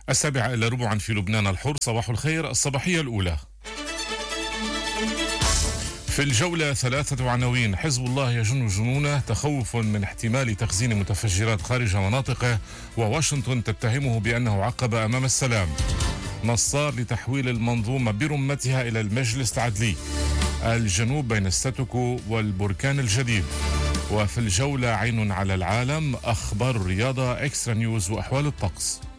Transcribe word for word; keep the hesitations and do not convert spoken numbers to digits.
السابعة إلى ربعا في لبنان الحر. صباح الخير، الصباحية الأولى. في الجولة ثلاثة عناوين: حزب الله يجن جنونه، تخوف من احتمال تخزين متفجرات خارج مناطقه، وواشنطن تتهمه بأنه عقب أمام السلام. نصار لتحويل المنظومة برمتها إلى المجلس العدلي. الجنوب بين الستوكو والبركان الجديد. وفي الجولة عين على العالم، أخبار الرياضة، إكسترا نيوز، وأحوال الطقس.